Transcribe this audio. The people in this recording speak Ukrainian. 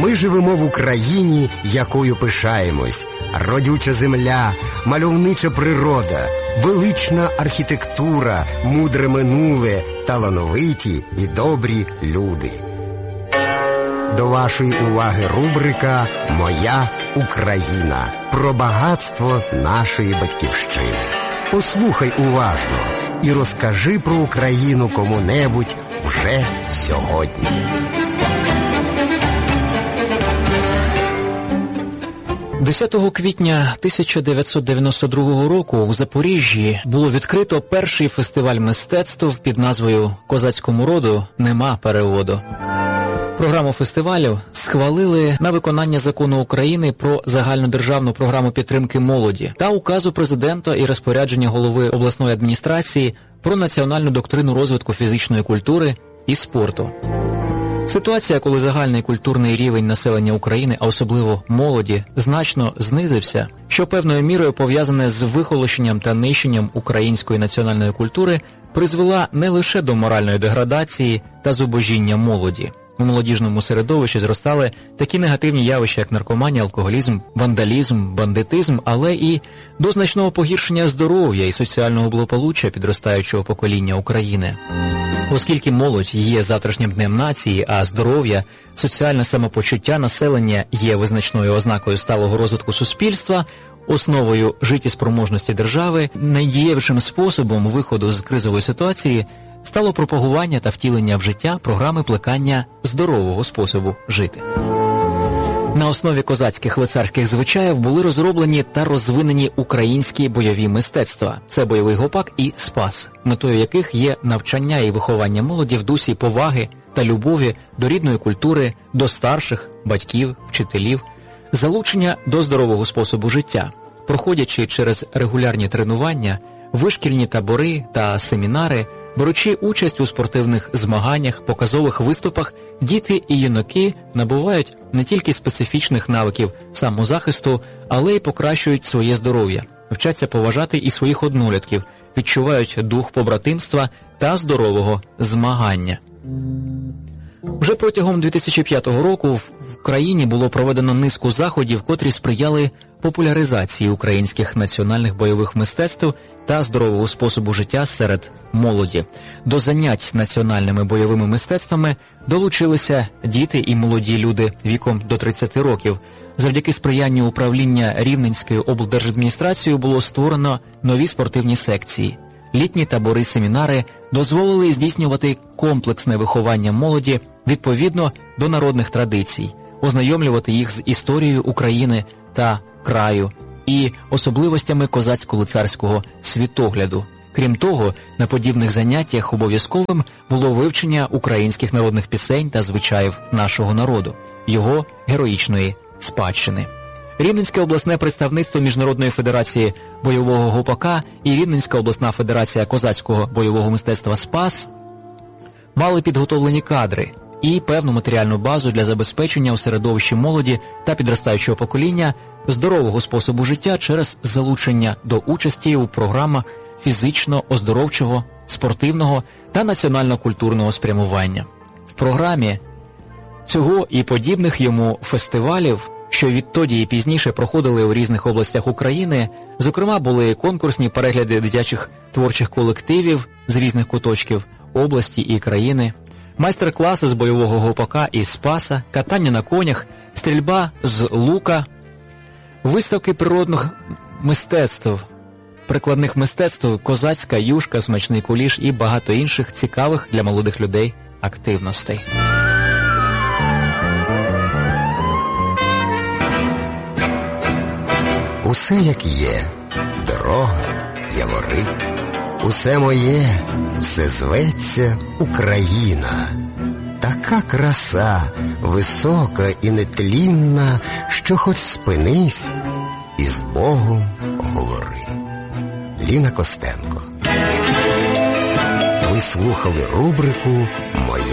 Ми живемо в Україні, якою пишаємось. Родюча земля, мальовнича природа, велична архітектура, мудре минуле, талановиті і добрі люди. До вашої уваги рубрика «Моя Україна» про багатство нашої батьківщини. Послухай уважно і розкажи про Україну кому-небудь вже сьогодні. – 10 квітня 1992 року у Запоріжжі було відкрито перший фестиваль мистецтв під назвою «Козацькому роду нема переводу». Програму фестивалю схвалили на виконання Закону України про загальнодержавну програму підтримки молоді та указу президента і розпорядження голови обласної адміністрації про національну доктрину розвитку фізичної культури і спорту. Ситуація, коли загальний культурний рівень населення України, а особливо молоді, значно знизився, що певною мірою пов'язане з вихолощенням та нищенням української національної культури, призвела не лише до моральної деградації та зубожіння молоді. У молодіжному середовищі зростали такі негативні явища, як наркоманія, алкоголізм, вандалізм, бандитизм, але і до значного погіршення здоров'я і соціального благополуччя підростаючого покоління України. Оскільки молодь є завтрашнім днем нації, а здоров'я, соціальне самопочуття населення є визначною ознакою сталого розвитку суспільства, основою життєспроможності держави, найдієвішим способом виходу з кризової ситуації стало пропагування та втілення в життя програми плекання здорового способу жити. На основі козацьких лицарських звичаїв були розроблені та розвинені українські бойові мистецтва. Це бойовий гопак і спас, метою яких є навчання і виховання молоді в дусі поваги та любові до рідної культури, до старших, батьків, вчителів, залучення до здорового способу життя. Проходячи через регулярні тренування, вишкільні табори та семінари, беручи участь у спортивних змаганнях, показових виступах, діти і юнаки набувають не тільки специфічних навиків самозахисту, але й покращують своє здоров'я, вчаться поважати і своїх однолітків, відчувають дух побратимства та здорового змагання. Вже протягом 2005 року в країні було проведено низку заходів, котрі сприяли популяризації українських національних бойових мистецтв та здорового способу життя серед молоді. До занять національними бойовими мистецтвами долучилися діти і молоді люди віком до 30 років. Завдяки сприянню управління Рівненською облдержадміністрацією було створено нові спортивні секції. Літні табори-семінари дозволили здійснювати комплексне виховання молоді відповідно до народних традицій, ознайомлювати їх з історією України та краю і особливостями козацько-лицарського світогляду. Крім того, на подібних заняттях обов'язковим було вивчення українських народних пісень та звичаїв нашого народу, його героїчної спадщини. Рівненське обласне представництво Міжнародної федерації бойового гопака і Рівненська обласна федерація козацького бойового мистецтва «Спас» мали підготовлені кадри і певну матеріальну базу для забезпечення у середовищі молоді та підростаючого покоління здорового способу життя через залучення до участі у програмах фізично-оздоровчого, спортивного та національно-культурного спрямування. В програмі цього і подібних йому фестивалів, що відтоді і пізніше проходили у різних областях України, зокрема були конкурсні перегляди дитячих творчих колективів з різних куточків області і країни, майстер-класи з бойового гопака і спаса, катання на конях, стрільба з лука, виставки природних мистецтв, прикладних мистецтв, козацька юшка, смачний куліш і багато інших цікавих для молодих людей активностей. Усе як є, дорога, явори, усе моє, все зветься Україна. Така краса, висока і нетлінна, що хоч спинись і з Богом говори. Ліна Костенко. Ви слухали рубрику «Моя